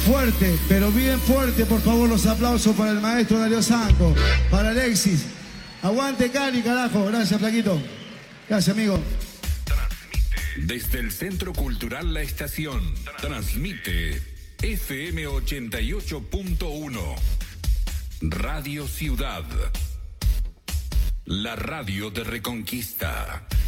fuerte, pero bien fuerte, por favor, los aplausos para el maestro Darío Sanco, para Alexis. Aguante Cali, carajo. Gracias, Flaquito. Gracias, amigo. Desde el Centro Cultural La Estación, transmite FM 88.1, Radio Ciudad, la radio de Reconquista.